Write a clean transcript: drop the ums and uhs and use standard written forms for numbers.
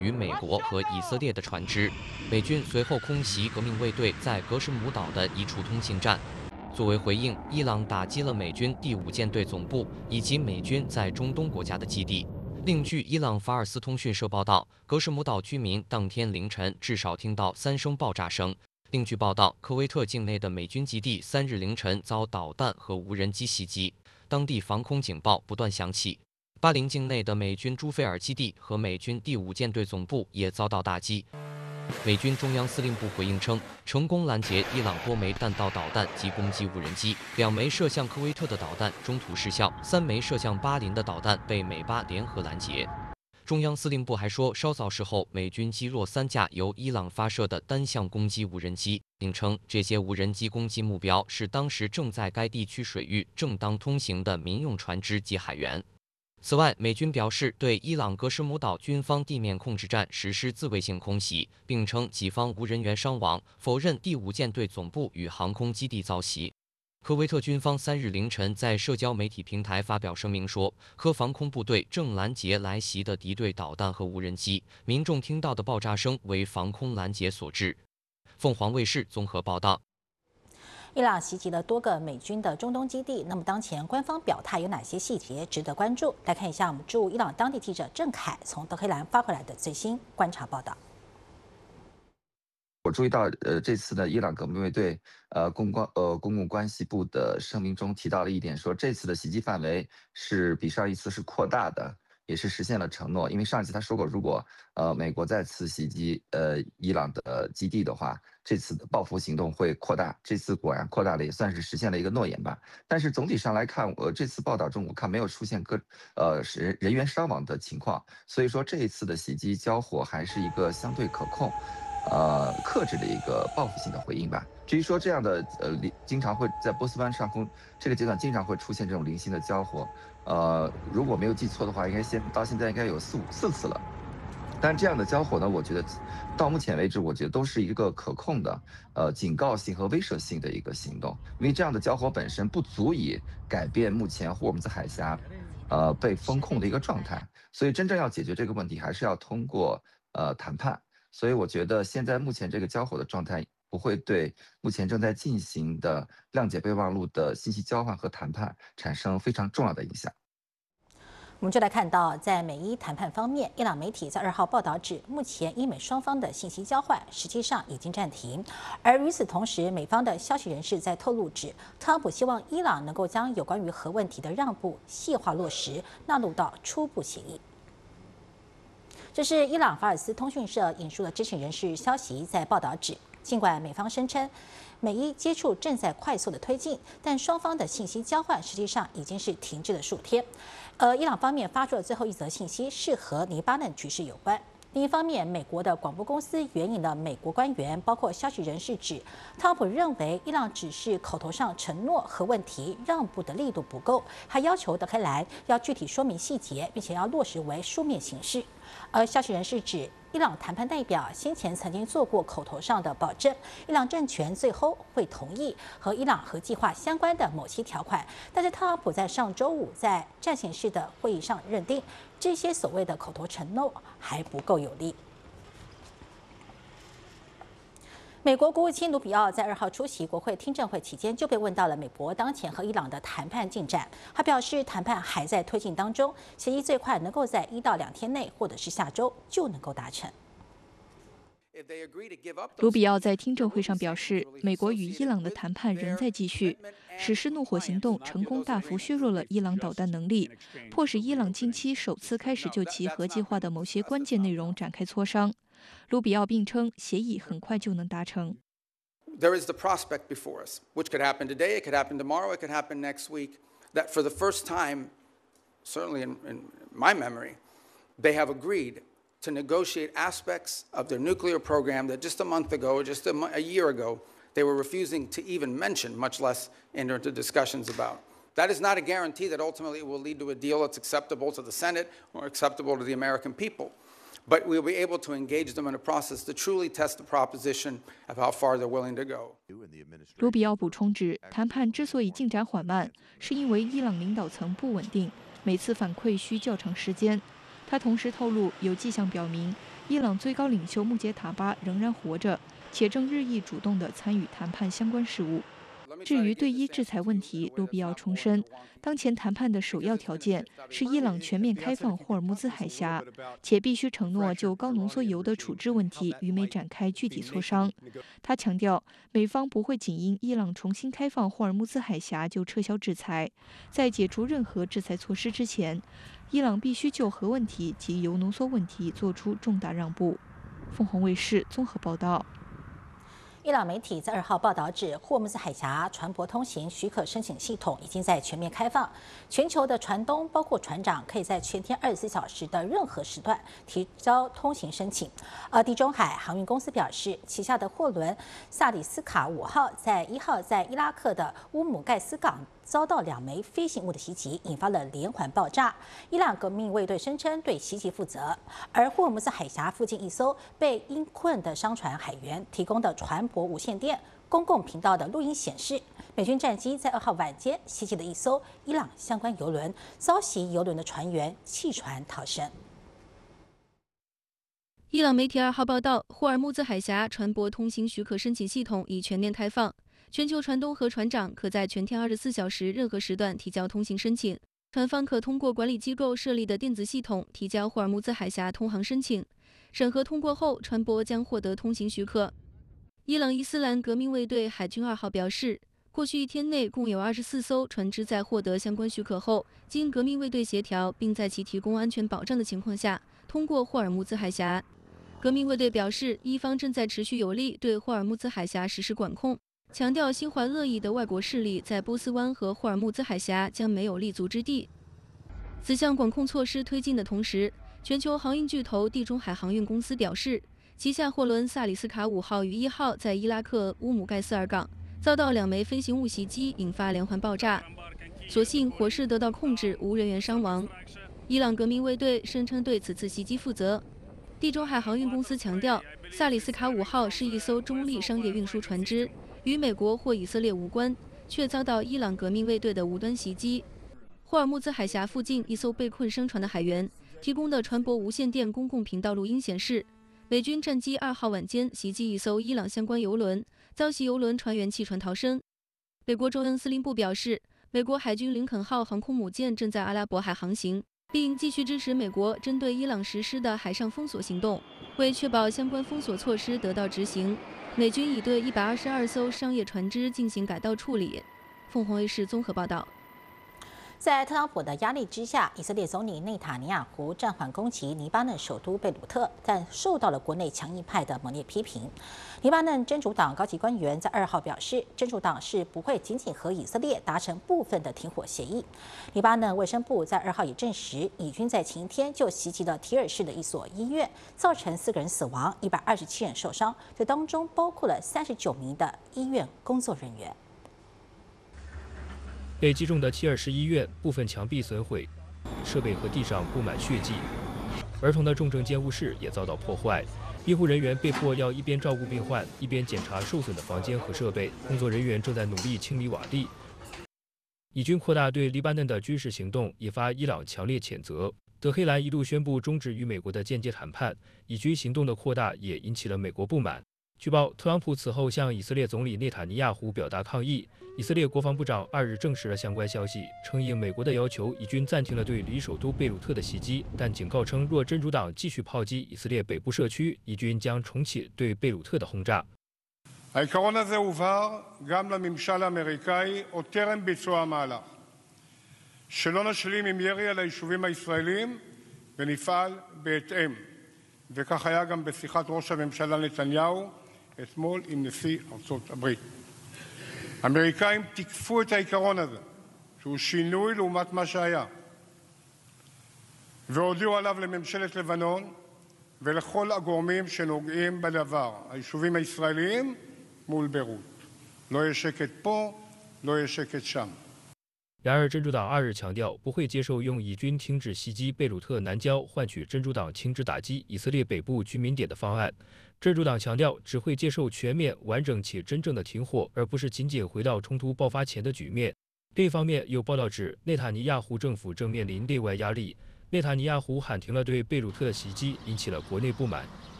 与美国和以色列的船只。美军随后空袭革命卫队在格什姆岛的一处通信站。作为回应，伊朗打击了美军第5舰队总部以及美军在中东国家的基地。另据伊朗法尔斯通讯社报道，格什姆岛居民当天凌晨至少听到3声爆炸声。另据报道，科威特境内的美军基地3日凌晨遭导弹和无人机袭击，当地防空警报不断响起。巴林境内的美军朱菲尔基地和美军第5舰队总部也遭到打击。美军中央司令部回应称，成功拦截伊朗多枚弹道导弹及攻击无人机，2枚射向科威特的导弹中途失效，3枚射向巴林的导弹被美巴联合拦截。中央司令部还说，稍早时候美军击落3架由伊朗发射的单向攻击无人机，并称这些无人机攻击目标是当时正在该地区水域正当通行的民用船只及海员。此外，美军表示对伊朗格什姆岛军方地面控制站实施自卫性空袭，并称己方无人员伤亡，否认第5舰队总部与航空基地遭袭。科威特军方3日凌晨在社交媒体平台发表声明说，科防空部队正拦截来袭的敌对导弹和无人机，民众听到的爆炸声为防空拦截所致。凤凰卫视综合报道。 伊朗袭击了多个美军的中东基地，那么当前官方表态有哪些细节值得关注？来看一下我们驻伊朗当地记者郑凯从德黑兰发回来的最新观察报道。 我注意到，这次的伊朗革命卫队公共关系部的声明中提到了一点，说这次的袭击范围是比上一次是扩大的，也是实现了承诺。因为上一次他说过，如果美国再次袭击伊朗的基地的话，这次的报复行动会扩大。这次果然扩大了，也算是实现了一个诺言吧。但是总体上来看，这次报道中我看没有出现人员伤亡的情况，所以说这一次的袭击交火还是一个相对可控。克制的一个报复性的回应吧。至于说这样的经常会在波斯湾上空这个阶段经常会出现这种零星的交火，如果没有记错的话，应该到现在应该有4次了。但这样的交火呢，我觉得到目前为止，我觉得都是一个可控的，警告性和威慑性的一个行动，因为这样的交火本身不足以改变目前霍尔木兹海峡，被封控的一个状态，所以真正要解决这个问题，还是要通过谈判。所以我觉得现在目前这个交火的状态不会对目前正在进行的谅解备忘录的信息交换和谈判产生非常重要的影响。 我们就来看到，在美伊谈判方面，伊朗媒体在2号报道指，目前伊美双方的信息交换实际上已经暂停。而与此同时，美方的消息人士在透露指，特朗普希望伊朗能够将有关于核问题的让步细化落实，纳入到初步协议。这是伊朗法尔斯通讯社引述了知情人士消息，在报道指，尽管美方声称美伊接触正在快速的推进，但双方的信息交换实际上已经是停滞了数天。伊朗方面发出的最后一则信息是和黎巴嫩局势有关。另一方面，美国的广播公司援引了美国官员，包括消息人士指，特朗普认为伊朗只是口头上承诺核问题让步的力度不够，还要求德黑兰要具体说明细节，并且要落实为书面形式。而消息人士指，伊朗谈判代表先前曾经做过口头上的保证，伊朗政权最后会同意和伊朗核计划相关的某些条款，但是特朗普在上周五在战前式的会议上认定，这些所谓的口头承诺还不够有力。美国国务卿卢比奥在2号出席国会听证会期间，就被问到了美国当前和伊朗的谈判进展。他表示，谈判还在推进当中，协议最快能够在1到2天内，或者是下周就能够达成。 卢比奥在听证会上表示，美国与伊朗的谈判仍在继续，实施怒火行动成功大幅削弱了伊朗导弹能力，迫使伊朗近期首次开始就其核计划的某些关键内容展开磋商。卢比奥并称，协议很快就能达成。 There is the prospect before us, which could happen today, it could happen tomorrow, it could happen next week, that for the first time, certainly in my memory, they have agreed to negotiate aspects of their nuclear program that just a month ago, just a year ago, they were refusing to even mention, much less enter into discussions about. That is not a guarantee that ultimately it will lead to a deal that's acceptable to the Senate or acceptable to the American people. But we'll be able to engage them in a process to truly test the proposition of how far they're willing to go. 卢比奥补充指，谈判之所以进展缓慢，是因为伊朗领导层不稳定，每次反馈需较长时间。他同时透露，有迹象表明， 伊朗最高领袖穆杰塔巴仍然活着，且正日益主动地参与谈判相关事务。至于对伊制裁问题，卢比奥重申，当前谈判的首要条件是伊朗全面开放霍尔木兹海峡，且必须承诺就高浓缩铀的处置问题与美展开具体磋商。他强调，美方不会仅因伊朗重新开放霍尔木兹海峡就撤销制裁，在解除任何制裁措施之前，伊朗必须就核问题及铀浓缩问题做出重大让步。凤凰卫视综合报道。 伊朗媒体在2号报道指，霍尔木兹海峡船舶通行许可申请系统已经在全面开放，全球的船东包括船长可以在全天24小时的任何时段提交通行申请。而地中海航运公司表示，旗下的货轮萨里斯卡5号在1号在伊拉克的乌姆盖斯港遭到2枚飞行物的袭击，引发了连环爆炸。伊朗革命卫队声称对袭击负责。而霍尔木兹海峡附近一艘被因困的商船海员提供的船舶无线电公共频道的录音显示，美军战机在2号晚间袭击了一艘伊朗相关邮轮，遭袭邮轮的船员弃船逃生。 伊朗媒体2号报道，霍尔木兹海峡船舶通行许可申请系统已全面开放，全球船东和船长可在全天24小时任何时段提交通行申请。船方可通过管理机构设立的电子系统提交霍尔木兹海峡通航申请，审核通过后，船舶将获得通行许可。伊朗伊斯兰革命卫队海军2号表示，过去1天内共有24艘船只在获得相关许可后，经革命卫队协调并在其提供安全保障的情况下，通过霍尔木兹海峡。革命卫队表示，伊方正在持续有力对霍尔木兹海峡实施管控，强调心怀恶意的外国势力在波斯湾和霍尔木兹海峡将没有立足之地。此项管控措施推进的同时，全球航运巨头地中海航运公司表示，旗下货轮萨里斯卡5号与1号在伊拉克乌姆盖斯尔港遭到2枚飞行物袭击，引发连环爆炸。所幸火势得到控制，无人员伤亡。伊朗革命卫队声称对此次袭击负责。地中海航运公司强调，萨里斯卡5号是一艘中立商业运输船只，与美国或以色列无关，却遭到伊朗革命卫队的无端袭击。霍尔木兹海峡附近一艘被困商船的海员提供的船舶无线电公共频道录音显示，美军战机2号晚间袭击一艘伊朗相关邮轮，遭袭邮轮船员弃船逃生。美国中央司令部表示，美国海军林肯号航空母舰正在阿拉伯海航行，并继续支持美国针对伊朗实施的海上封锁行动。为确保相关封锁措施得到执行，美军已对122艘商业船只进行改道处理。凤凰卫视综合报道。 在特朗普的压力之下，以色列总理内塔尼亚胡暂缓攻击黎巴嫩首都贝鲁特，但受到了国内强硬派的猛烈批评。黎巴嫩真主党高级官员在2号表示，真主党是不会仅仅和以色列达成部分的停火协议。黎巴嫩卫生部在2号也证实，以军在前一天就袭击了提尔市的一所医院，造成4个人死亡，127人受伤，这当中包括了39名的医院工作人员。 被击中的提尔市医院部分墙壁损毁，设备和地上布满血迹，儿童的重症监护室也遭到破坏。医护人员被迫要一边照顾病患，一边检查受损的房间和设备。工作人员正在努力清理瓦砾。以军扩大对黎巴嫩的军事行动，引发伊朗强烈谴责。德黑兰一度宣布终止与美国的间接谈判。以军行动的扩大也引起了美国不满。据报，特朗普此后向以色列总理内塔尼亚胡表达抗议。以色列国防部长2日证实了相关消息，称应美国的要求，以军暂停了对离首都贝鲁特的袭击，但警告称，若真主党继续炮击以色列北部社区，以军将重启对贝鲁特的轰炸。 העיקרון הזה הובהר גם לממשל האמריקאי עוד טרם ביצוע המהלך, שלא נשלים עם ירי על היישובים הישראלים ונפעל בהתאם, וכך היה גם בשיחת ראש הממשלה נתניהו אתמול עם נשיא ארצות הברית. האמריקאים תיקפו את העיקרון הזה, שהוא שינוי לעומת מה שהיה, והודיעו עליו לממשלת לבנון ולכל הגורמים שנוגעים בדבר, היישובים הישראליים מול ביירות. לא יהיה שקט פה, לא יהיה שקט שם. 然而，真主党2日强调不会接受用以军停止袭击贝鲁特南郊换取真主党停止打击以色列北部居民点的方案。真主党强调只会接受全面、完整且真正的停火，而不是仅仅回到冲突爆发前的局面。另一方面，有报道指内塔尼亚胡政府正面临内外压力。 内塔尼亚胡喊停了对贝鲁特的袭击，引起了国内不满。